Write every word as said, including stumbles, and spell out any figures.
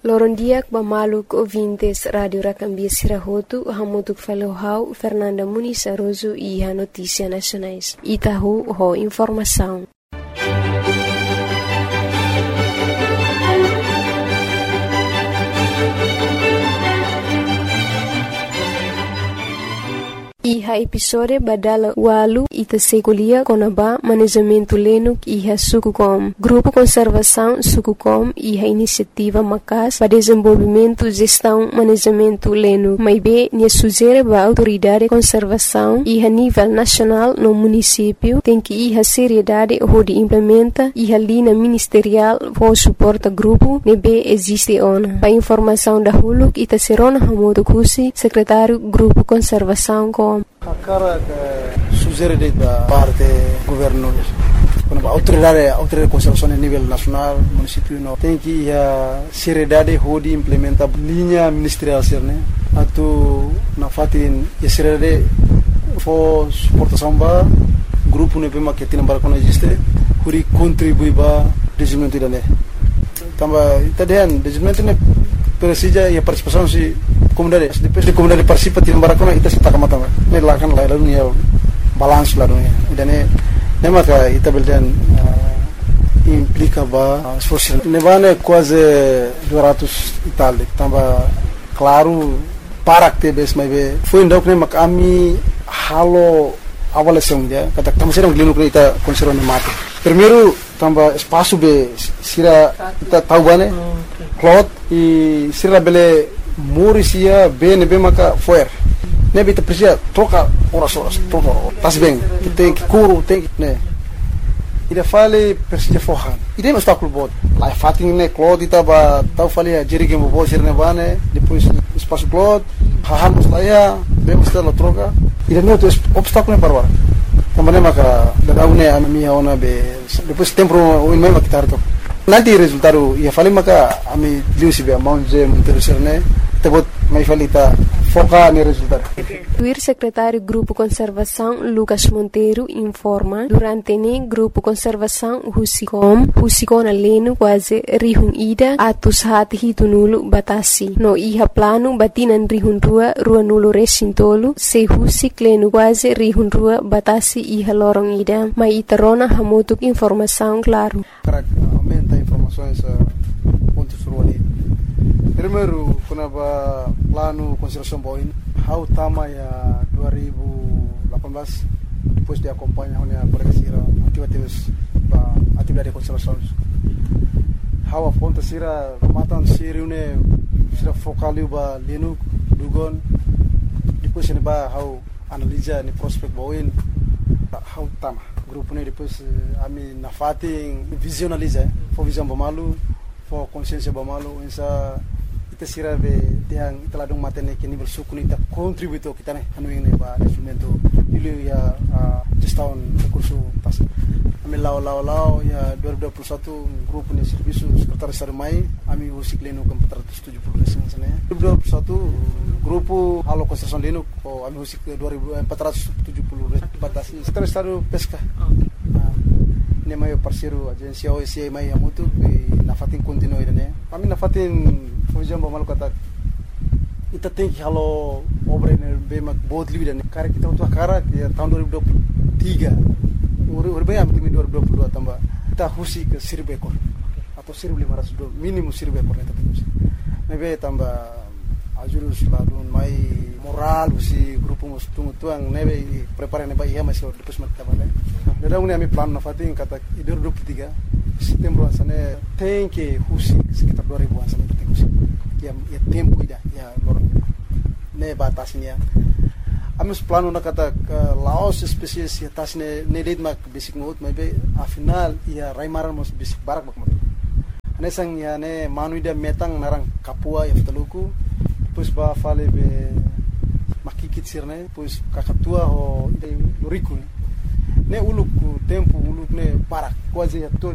Lorondiak bamaluk ouvintes Radio Racambia Sirahotu, hamutuk falohau Fernanda Muniz Aroso e a Notícia Nacionais. Itahu ho informação. Iha episode badala walu ita segulia konaba manejamento lenuk iha Sukucom. Grupo Conservação Sukucom iha iniciativa Macas para desenvolvimento gestão manejamento lenuk. Maibe nia sugere ba autoridade conservação iha nível nacional no município tem que iha seriedade hodi implementa iha linha ministerial for suporta grupo nebe existe ona. Pa informação da huluk ita serona hamodo kusi secretário Grupo Conservação com A cara que sugere da parte governo, quando a autoridade, a autoridade de conservação a nível nacional, município não tem que a seriedade hodi implementa linha ministerial ser, né? Atu na fatin a seriedade for suportação ba grupo ne pema que tem para quando existe, hori contribui ba desenvolvimento da né. Tamba itadian desenvolvimento ne persija e a participação se comunidade depois de comunidade participa tim barakona ita sita kamata ne lakan la lalu ya balance la dunia idane ne maka ita beldan implica ba esforço ne vane quase duzentos itali tamba claro para que bes mai be foi ndok ne makami halo avaliação dia kata tamo serang linu ita conserva ne mate primeiro tamba espaço be sira ita tahu bane cloth e sira bele Morisia bem bem maka foer. Nebe te precisa troca horas horas troca. Tas bem. Tem que curo tem né. Ida fale precisa forrar. Ida não está com o bot. Lá fatin né cloth ita ba tau fale a jerigen bo bo sirne bane depois espaço cloth. Hahamos lá ya bem está la troca. Ida não tem obstáculo para agora. Também maka da une a minha ona be depois tempo o mesmo que tarto. Nanti resultado ia fale maka ami liu sibe amount je interesserne tebot mai falita foca no resultado. O secretário Grupo Conservação Lucas Monteiro informa durante ne Grupo Conservação Husicom Husicona leno quase rihun ida atus hati hitunulu batasi no iha plano batinan rihun rua rua nulo resintolu se husik leno quase rihun rua batasi iha lorong ida mai itarona hamutuk informação claro. Aumenta informações pontos ruali. Primeiro, quando a plano conservação boin, how tama ya dua ribu lapan belas depois de acompanhar a progressira atividades ba atividade de conservação. How a ponta sira matan siri une sira focaliu ba lenu dugon depois ne ba how analisa ni prospect boin how tama grupo ne depois ami na fating visualiza for visão bamalu for consciência bamalu essa ita sira be tiang ita ladong matene ke nível suku ita contributo kita ne anu ini ba instrumento ilu ya gestão recurso tas ami lao lao lao ya dua ribu dua puluh satu grupo ne serviço sekretaris sarmai ami usik leno ke empat ratus tujuh puluh desa sana dua ribu dua puluh satu grupo halo konstruksi leno ko ami usik dua ribu empat ratus tujuh puluh batasi sekretaris saru pesca ne mai parceiro agência O S I mai amutu na fatin continue ne ami na fatin fujam bamal kata ita tem que halo obra ne be mak बहुत levied ne cara kita untuk cara ya tahun dua ribu dua puluh tiga ur be am timi dua ribu dua puluh dua tambah kita husi ke seribu ekor atau seribu lima ratus minimum seribu ekor eta terus nebe tambah ajurus ladun mai moral si grupo mus tungu tuang nebe prepare ne ba ia masih depois mat tambah Nada une ami plan na fatin kata dua ribu dua puluh tiga setembro ansane tem que husi sekitar dua ribu ansane tem husi ya ya tempo ida ya lorong ne batasnya amus plano na kata laos spesies ya tasne ne date mak basic mode maybe a final ya raimaran mos basic barak mak mat ane sang ya ne manuida metang narang kapua ya fitaluku depois ba fale be makikit sirne depois kakatua ho ida loriku ne uluk tempo uluk ne barak quase ya